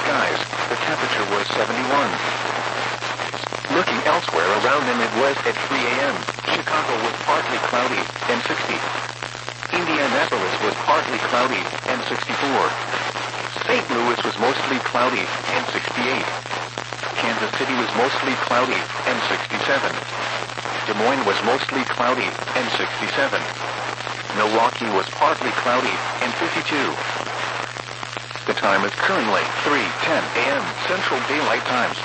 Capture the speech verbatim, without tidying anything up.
skies, the temperature was seventy-one. Looking elsewhere around them, it was at three a m Chicago was partly cloudy, and sixty. Indianapolis was partly cloudy, and sixty-four. Saint Louis was mostly cloudy, and sixty-eight. Kansas City was mostly cloudy, and sixty-seven. Des Moines was mostly cloudy, and sixty-seven. Milwaukee was partly cloudy, and fifty-two. The time is currently three ten a m Central Daylight Time.